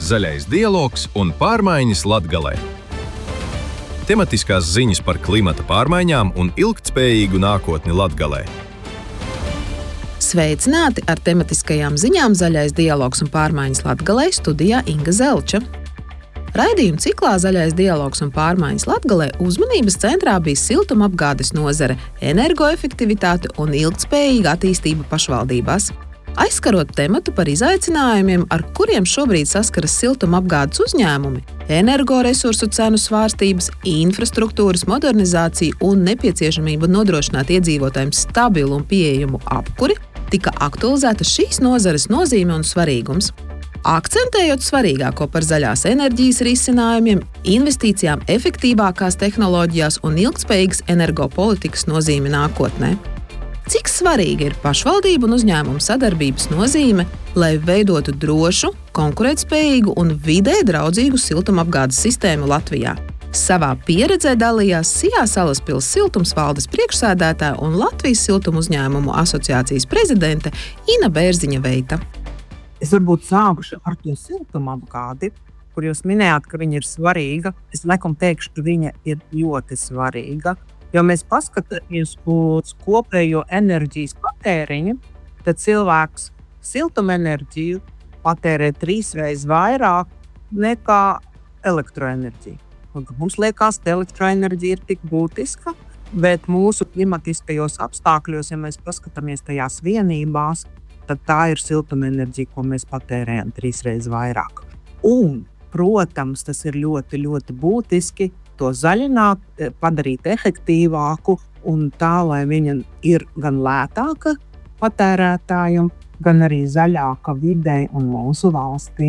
Zaļais dialogs un pārmaiņas Latgalē. Tematiskās ziņas par klimata pārmaiņām un ilgtspējīgu nākotni Latgalē. Sveicināti ar tematiskajām ziņām Zaļais dialogs un pārmaiņas Latgalē, studijā Inga Zelča. Raidījuma ciklā Zaļais dialogs un pārmaiņas Latgalē uzmanības centrā bija siltumapgādes nozare, energoefektivitāte un ilgtspējīga attīstība pašvaldībās. Aizskarot tematu par izaicinājumiem, ar kuriem šobrīd saskaras siltumapgādes uzņēmumi, energoresursu cenu svārstības, infrastruktūras modernizācija un nepieciešamība nodrošināt iedzīvotājiem stabilu un pieejamu apkuri, tika aktualizēta šīs nozares nozīme un svarīgums. Akcentējot svarīgāko par zaļās enerģijas risinājumiem, investīcijām efektīvākās tehnoloģijās un ilgtspējīgas energopolitikas nozīmi nākotnē. Cik svarīga ir pašvaldību un uzņēmumu sadarbības nozīme, lai veidotu drošu, konkurētspējīgu un vidē draudzīgu siltumapgādes sistēmu Latvijā? Savā pieredzē dalījās Sijā Salaspils siltumsvaldes priekšsēdētāja un Latvijas siltumuzņēmumu asociācijas prezidente Ina Bērziņa Veita. Es varbūt sākušu ar to siltumapgādi, kur jūs minējāt, ka viņa ir svarīga. Es laikam teikšu, ka viņa ir ļoti svarīga, jo mēs paskatāmies uz kopējo enerģijas patēriņu, tad cilvēks siltumenerģiju patērē 3 reizes vairāk nekā elektroenerģiju. Mums liekas, ka elektroenerģija ir tik būtiska, bet mūsu klimatiskajos apstākļos, ja mēs paskatāmies tajās vienībās, tad tā ir siltumenerģija, ko mēs patērējam 3 reizes vairāk. Un, protams, tas ir ļoti, ļoti būtiski to zaļināt, padarīt efektīvāku un tā, lai viņa ir gan lētāka patērētājiem, gan arī zaļāka videi un mūsu valstī.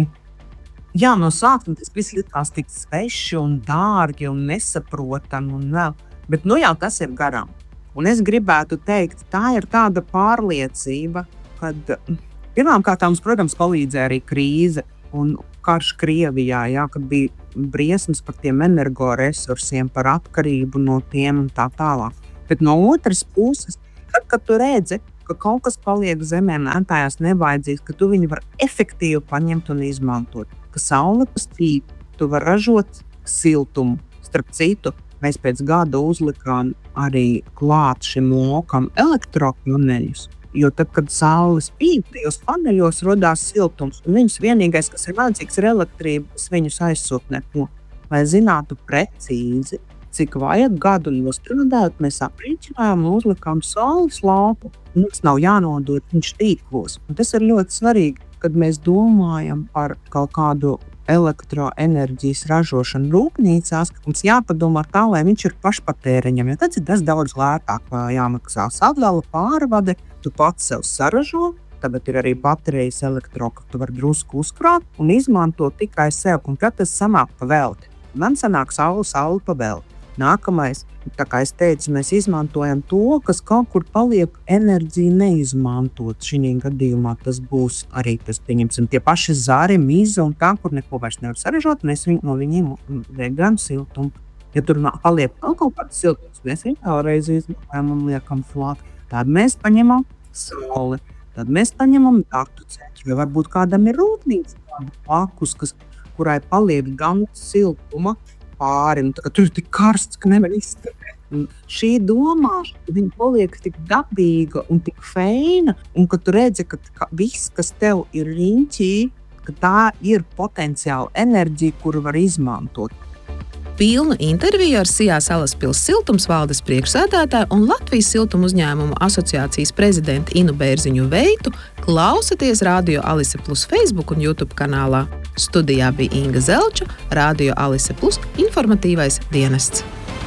Jā, no sākuma tas viss likās tik sveši un dārgi un nesaprotami un vēl, bet jau tas ir garām. Un es gribētu teikt, tā ir tāda pārliecība, kad pirmkārt mums, protams, palīdzēja arī krīze un karš Krievijā, kad bija briesmas par tiem energoresursiem, par atkarību no tiem un tā tālāk. Bet no otras puses, kad tu redzi, ka kaut kas paliek zemē mētājās nevajadzīgs, ka tu viņu var efektīvi paņemt un izmantot, ka saule pastīv, tu var ražot siltumu. Starp citu, mēs pēc gada uzlikām arī klāt šim lokam elektropaneļus. Jo tad, kad saule spīd, tajos paneļos rodās siltums, un viņus vienīgais, kas ir vajadzīgs, ir elektrība, kas viņus aizsūtnē. Lai zinātu precīzi, cik vajag gadu nostrādāt, mēs aprīķinājām un uzlikām saules lauku. Mums nav jānodod viņš tīklos. Un tas ir ļoti svarīgi, kad mēs domājam par kaut kādu elektroenerģijas ražošanu rūpnīcās, ka mums jāpadomā tā, lai viņš ir pašpatēriņam, jo tad ir tas daudz lētāk, jāmaksā sadala, pārvade, tu pats sev saražo, tagad ir arī baterijas elektro, ka tu var drusku uzkrāt un izmantot tikai sev, un kad tas sanāk pa velti. Man sanāk saule pa velti. Nākamais, tā kā es teicu, mēs izmantojam to, kas kaut kur paliek enerģija neizmantot. Šī gadījumā tas būs arī tas, pieņemsim, tie paši zari, miza un tā, kur neko vairs nevar saražot, mēs no viņiem veidojam siltumu. Ja tur paliek kaut kāds siltums, mēs viņu vēlreiz izmantojam un liekam flāt. Tad mēs paņemam sauli, tad mēs paņemam datu centru, jo varbūt kādam ir rūpnīca, kāda pakus, kurai paliek gan siltuma pāri, un tur ir tik karsts, ka nevar izturēt. Šī domāšana, viņa paliek tik dabīga un tik feina, un ka tu redzi, ka viss, kas tev ir riņķī, ka tā ir potenciāla enerģija, kuru var izmantot. Pilnu interviju ar Sijā Salaspils siltumsvaldes priekšsēdētāju un Latvijas siltumuzņēmumu asociācijas prezidentu Inu Bērziņu Veitu klausaties Radio Alise Plus Facebook un YouTube kanālā. Studijā bija Inga Zelča, Radio Alise Plus informatīvais dienests.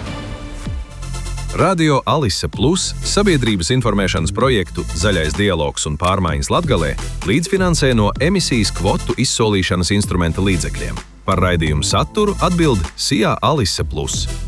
Radio Alise Plus sabiedrības informēšanas projektu Zaļais dialogs un pārmaiņas Latgalē līdzfinansē no emisijas kvotu izsolīšanas instrumenta līdzekļiem. Par raidījumu saturu atbild Sijā Alise Plus.